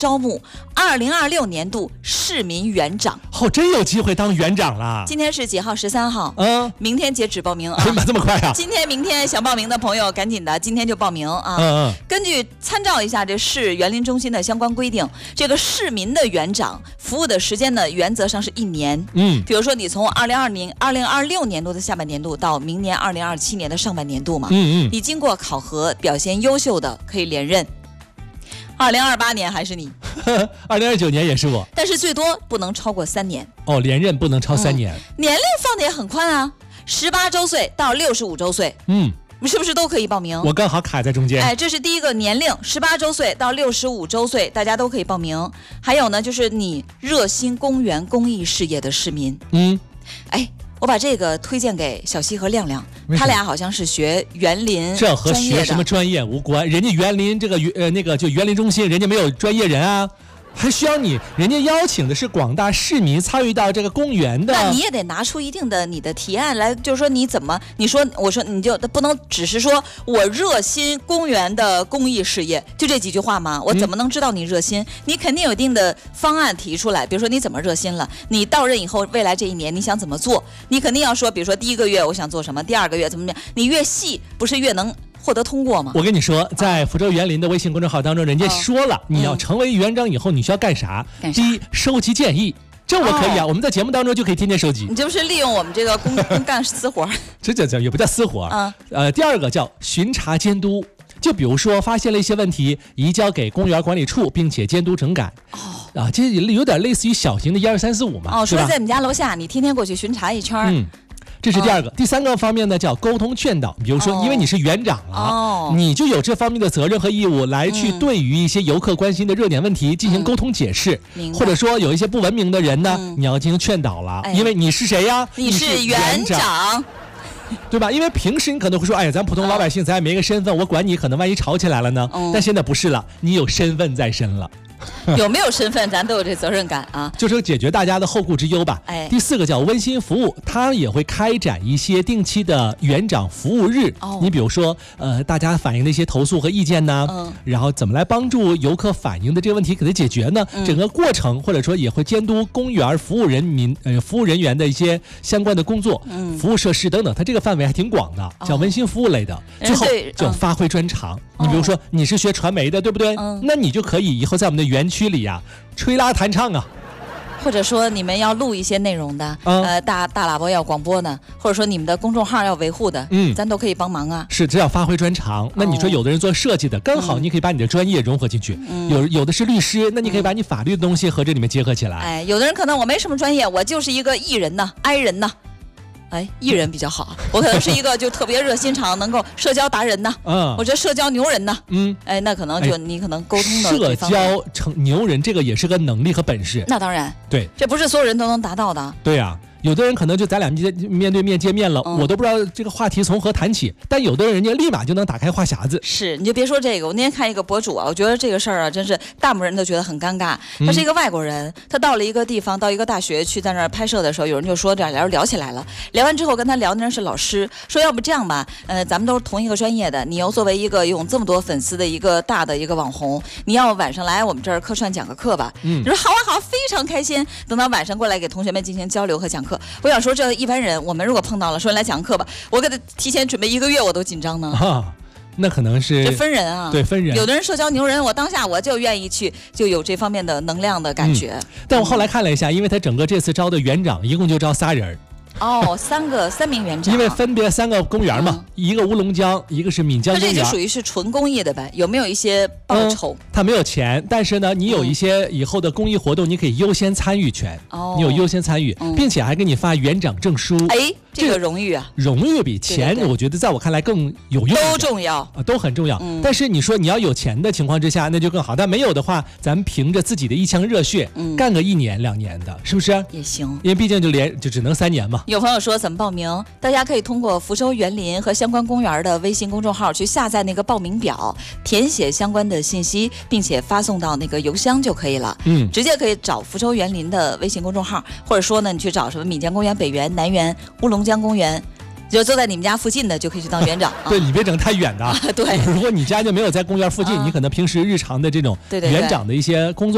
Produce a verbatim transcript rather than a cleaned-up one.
招募二零二六年度市民园长。 哦，真有机会当园长了。 今天是几号？十三号。 嗯， 明天截止报名啊。 哎妈，这么快啊！ 今天、明天想报名的朋友，赶紧的，今天就报名啊。 嗯嗯。 根据参照一下这市园林中心的相关规定，这个市民的园长服务的时间呢，原则上是一年。 嗯。 比如说你从二零二零、二零二六年度的下半年度到明年二零二七年的上半年度嘛。 嗯嗯。 你经过考核，表现优秀的可以连任。二零二八年还是你， 二零二九年也是我， 但是最多不能超过三年。 哦，连任不能超三年。 嗯、年龄放的也很宽啊，十八周岁到六十五周岁， 嗯， 是不是都可以报名？ 我刚好卡在中间。 哎，这是第一个年龄，十八周岁到六十五周岁，大家都可以报名。还有呢，就是你热心公园公益事业的市民。 嗯， 哎。我把这个推荐给小西和亮亮，他俩好像是学园林， 这和学什么专业无关。人家园林这个呃那个就园林中心，人家没有专业人啊，还需要你，人家邀请的是广大市民参与到这个公园的。 那你也得拿出一定的你的提案来，就是说你怎么，你说我说你就不能只是说我热心公园的公益事业，就这几句话吗？我怎么能知道你热心？嗯、你肯定有一定的方案提出来，比如说你怎么热心了，你到任以后未来这一年你想怎么做，你肯定要说，比如说第一个月我想做什么，第二个月怎么样，你越细不是越能获得通过吗？ 我跟你说，在福州园林的微信公众号当中，人家说了，哦、你要成为园长以后，你需要干啥？ 干啥？ 第一，收集建议，这我可以啊，哦、我们在节目当中就可以天天收集。 你这不是利用我们这个公公干私活？ 这叫叫也不叫私活。嗯，呃，第二个叫巡查监督，就比如说发现了一些问题，移交给公园管理处，并且监督整改。哦。啊，这有点类似于小型的一二三四五嘛。 哦，说在你们家楼下，你天天过去巡查一圈。 嗯。这是第二个、哦、第三个方面呢，叫沟通劝导。比如说、哦、因为你是园长了、哦、你就有这方面的责任和义务来去对于一些游客关心的热点问题进行沟通解释、嗯、或者说有一些不文明的人呢、嗯、你要进行劝导了、哎、因为你是谁呀？ 你是园长， 对吧？因为平时你可能会说，哎呀，咱普通老百姓咱也没个身份，我管你可能万一吵起来了呢、嗯、但现在不是了，你有身份在身了。 有没有身份咱都有这责任感啊， 就是解决大家的后顾之忧吧。哎，第四个叫温馨服务，它也会开展一些定期的园长服务日。哦，你比如说呃大家反映的一些投诉和意见呢，嗯，然后怎么来帮助游客反映的这个问题给它解决呢、嗯、整个过程或者说也会监督公园服务人民呃服务人员的一些相关的工作、嗯、服务设施等等，它这个范围还挺广的，叫温馨服务类的、哦、最后叫发挥专长、嗯、你比如说你是学传媒的对不对、嗯、那你就可以以后在我们的园区里呀、啊，吹拉弹唱啊， 或者说你们要录一些内容的，嗯、呃，大大喇叭要广播的，或者说你们的公众号要维护的，嗯，咱都可以帮忙啊。 是，这要发挥专长。那你说有的人做设计的，刚好你可以把你的专业融合进去。嗯、有有的是律师，那你可以把你法律的东西和这里面结合起来。 哎，有的人可能我没什么专业，我就是一个艺人呢，哀人呢。哎，艺人比较好，我可能是一个就特别热心肠，能够社交达人呢。嗯，我觉得社交牛人呢。嗯，哎，那可能就你可能沟通的社交成牛人，这个也是个能力和本事。 那当然， 对， 这不是所有人都能达到的。 对呀、啊。有的人可能就咱俩面对面见面了、嗯、我都不知道这个话题从何谈起，但有的人人家立马就能打开话匣子。 是，你就别说这个，我那天看一个博主啊，我觉得这个事儿啊真是大部分人都觉得很尴尬。他是一个外国人、嗯、他到了一个地方，到一个大学去在那儿拍摄的时候，有人就说这样聊聊起来了，聊完之后跟他聊的人是老师，说要不这样吧，呃咱们都是同一个专业的，你又作为一个有这么多粉丝的一个大的一个网红，你要晚上来我们这儿客串讲个课吧。嗯，你说好啊好，非常开心，等到晚上过来给同学们进行交流和讲课。我想说这一般人我们如果碰到了说来讲课吧，我给他提前准备一个月我都紧张呢。 啊，那可能是这分人啊， 对，分人。 有的人社交牛人，我当下我就愿意去，就有这方面的能量的感觉、嗯、 但我后来看了一下，因为他整个这次招的园长一共就招仨人。 哦，三个三名园长， 因为分别三个公园嘛、嗯、一个乌龙江，一个是闽江公园。 它这就属于是纯公益的呗，有没有一些报酬？ 嗯、他没有钱，但是呢你有一些以后的公益活动你可以优先参与权、哦、你有优先参与、嗯、并且还给你发园长证书。 哎，这个荣誉啊， 荣誉比钱对对对我觉得在我看来更有用， 都重要啊，都很重要、嗯、但是你说你要有钱的情况之下那就更好，但没有的话咱们凭着自己的一腔热血、嗯、干个一年两年的是不是也行， 因为毕竟就连就只能三年嘛。 有朋友说怎么报名，大家可以通过福州园林和相关公园的微信公众号去下载那个报名表，填写相关的信息，并且发送到那个邮箱就可以了。嗯，直接可以找福州园林的微信公众号，或者说呢你去找什么闽江公园、北园、南园、乌龙江公园，就坐在你们家附近的就可以去当园长。 对，你别整太远的、啊。 对， 如果你家就没有在公园附近、啊、你可能平时日常的这种园长的一些工作